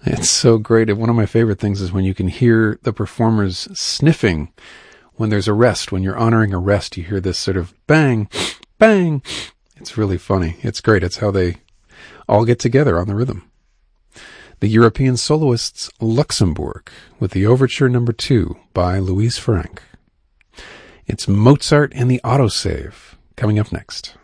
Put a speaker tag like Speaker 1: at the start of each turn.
Speaker 1: It's so great. One of my favorite things is when you can hear the performers sniffing when there's a rest. When you're honoring a rest, you hear this sort of bang, bang. It's really funny. It's great. It's how they all get together on the rhythm. The European soloists Luxembourg with the Overture No. 2 by Louise Franck. It's Mozart and the Autosave coming up next.